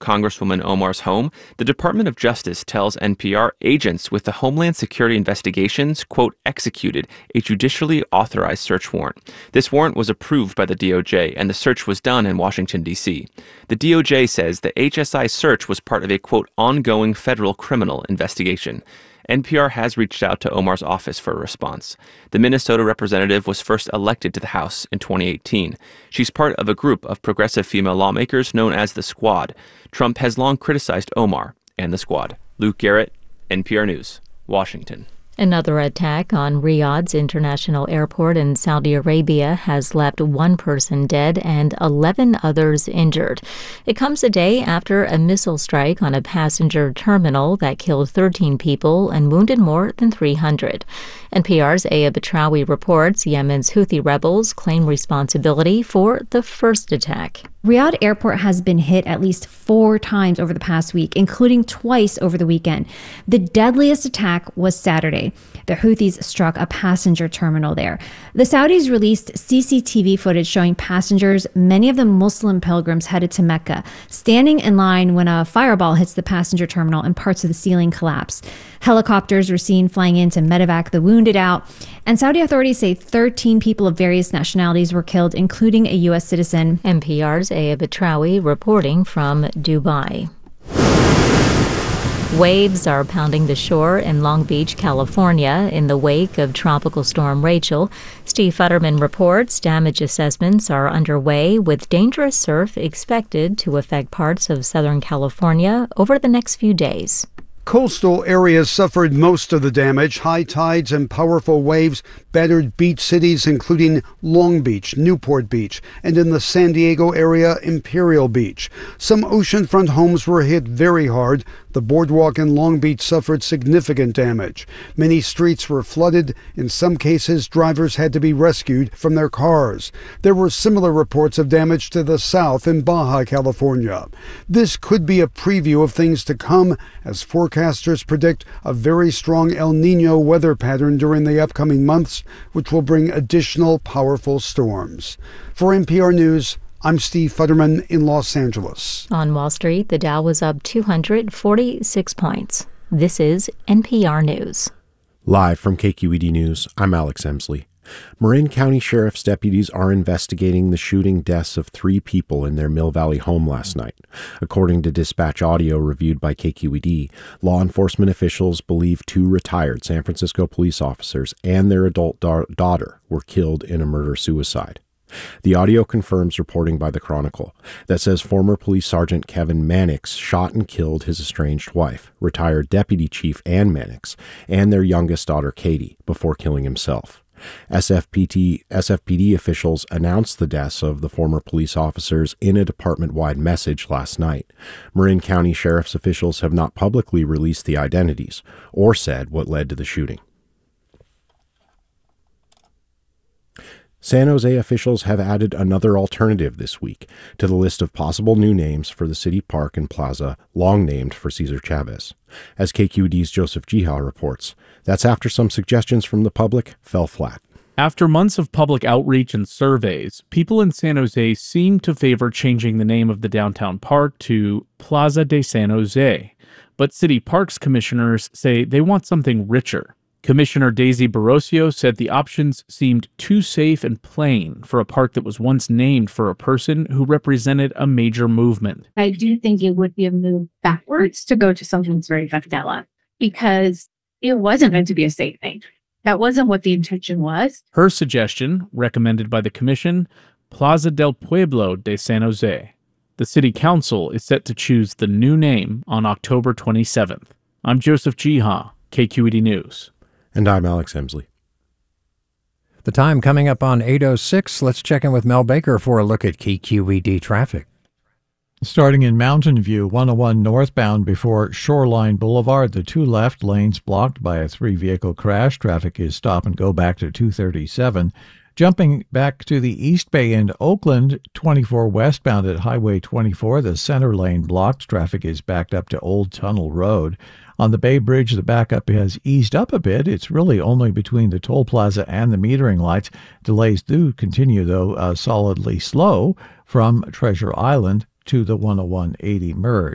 Congresswoman Omar's home, the Department of Justice tells NPR agents with the Homeland Security Investigations, quote, executed a judicially authorized search warrant. This warrant was approved by the DOJ, and the search was done in Washington, D.C. The DOJ says the HSI search was part of a, quote, ongoing federal criminal investigation. NPR has reached out to Omar's office for a response. The Minnesota representative was first elected to the House in 2018. She's part of a group of progressive female lawmakers known as the Squad. Trump has long criticized Omar and the Squad. Luke Garrett, NPR News, Washington. Another attack on Riyadh's international airport in Saudi Arabia has left one person dead and 11 others injured. It comes a day after a missile strike on a passenger terminal that killed 13 people and wounded more than 300. NPR's Aya Batrawi reports Yemen's Houthi rebels claim responsibility for the first attack. Riyadh Airport has been hit at least 4 times over the past week, including twice over the weekend. The deadliest attack was Saturday. The Houthis struck a passenger terminal there. The Saudis released CCTV footage showing passengers, many of them Muslim pilgrims headed to Mecca, standing in line when a fireball hits the passenger terminal and parts of the ceiling collapse. Helicopters were seen flying in to medevac the wounded out. And Saudi authorities say 13 people of various nationalities were killed, including a U.S. citizen. NPR's Aya Batrawi reporting from Dubai. Waves are pounding the shore in Long Beach, California, in the wake of Tropical Storm Rachel. Steve Futterman reports damage assessments are underway, with dangerous surf expected to affect parts of Southern California over the next few days. Coastal areas suffered most of the damage. High tides and powerful waves battered beach cities, including Long Beach, Newport Beach, and in the San Diego area, Imperial Beach. Some oceanfront homes were hit very hard. The boardwalk in Long Beach suffered significant damage. Many streets were flooded. In some cases, drivers had to be rescued from their cars. There were similar reports of damage to the south in Baja California. This could be a preview of things to come, as forecasters predict a very strong El Niño weather pattern during the upcoming months, which will bring additional powerful storms. For NPR News, I'm Steve Futterman in Los Angeles. On Wall Street, the Dow was up 246 points. This is NPR News. Live from KQED News, I'm Alex Emsley. Marin County Sheriff's deputies are investigating the shooting deaths of 3 people in their Mill Valley home last night. According to dispatch audio reviewed by KQED, law enforcement officials believe 2 retired San Francisco police officers and their adult daughter were killed in a murder-suicide. The audio confirms reporting by the Chronicle that says former Police Sergeant Kevin Mannix shot and killed his estranged wife, retired Deputy Chief Ann Mannix, and their youngest daughter Katie before killing himself. SFPD officials announced the deaths of the former police officers in a department-wide message last night. Marin County Sheriff's officials have not publicly released the identities or said what led to the shooting. San Jose officials have added another alternative this week to the list of possible new names for the city park and plaza long named for Cesar Chavez. As KQED's Joseph Jihal reports, that's after some suggestions from the public fell flat. After months of public outreach and surveys, people in San Jose seem to favor changing the name of the downtown park to Plaza de San Jose. But city parks commissioners say they want something richer. Commissioner Daisy Barocio said the options seemed too safe and plain for a park that was once named for a person who represented a major movement. I do think it would be a move backwards to go to something that's very vanilla, because it wasn't meant to be a safe thing. That wasn't what the intention was. Her suggestion, recommended by the commission, Plaza del Pueblo de San Jose. The city council is set to choose the new name on October 27th. I'm Joseph Jihal, KQED News. And I'm Alex Emsley. The time coming up on 8:06. Let's check in with Mel Baker for a look at KQED traffic. Starting in Mountain View, 101 northbound before Shoreline Boulevard, the 2 left lanes blocked by a 3-vehicle crash. Traffic is stop and go back to 237. Jumping back to the East Bay in Oakland, 24 westbound at Highway 24, the center lane blocked. Traffic is backed up to Old Tunnel Road. On the Bay Bridge, the backup has eased up a bit. It's really only between the toll plaza and the metering lights. Delays do continue, though, solidly slow from Treasure Island to the 101/80 merge.